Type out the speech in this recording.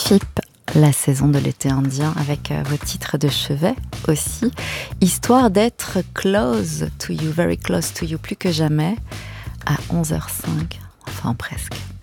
FIP, la saison de l'été indien, avec vos titres de chevet aussi, histoire d'être close to you, very close to you, plus que jamais, à 11h05, enfin presque.